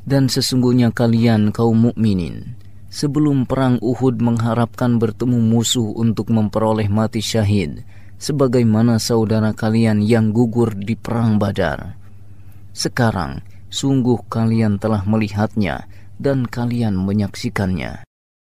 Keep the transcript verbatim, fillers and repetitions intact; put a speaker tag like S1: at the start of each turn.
S1: Dan sesungguhnya kalian kaum mukminin sebelum perang Uhud mengharapkan bertemu musuh untuk memperoleh mati syahid, sebagaimana saudara kalian yang gugur di perang Badar. Sekarang sungguh kalian telah melihatnya dan kalian menyaksikannya.